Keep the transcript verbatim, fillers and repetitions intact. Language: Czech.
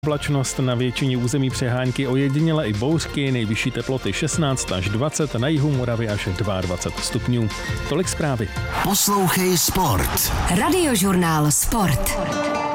Oblačnost na většině území přehánky, ojediněle i bouřky, nejvyšší teploty šestnáct až dvacet, na jihu Moravy až dvacet dva stupňů. Tolik zprávy. Poslouchej Sport. Radiožurnál Sport.